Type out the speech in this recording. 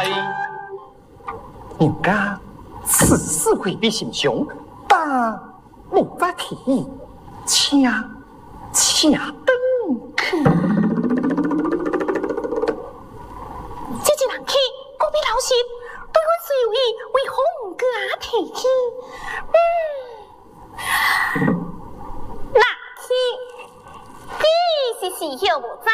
人家此事回避心胸，但无法提议，请等去。 这一人去，隔壁老师对阮虽有意，为何唔给阿提起？那去，既是时候无早，